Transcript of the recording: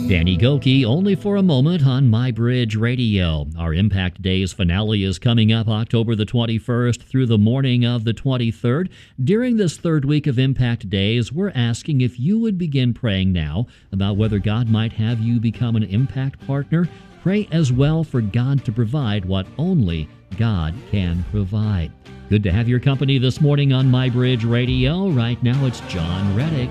Danny Gokey, only for a moment on MyBridge Radio. Our Impact Days finale is coming up October the 21st through the morning of the 23rd. During this third week of Impact Days, we're asking if you would begin praying now about whether God might have you become an Impact partner. Pray as well for God to provide what only God can provide. Good to have your company this morning on MyBridge Radio. Right now, it's John Reddick.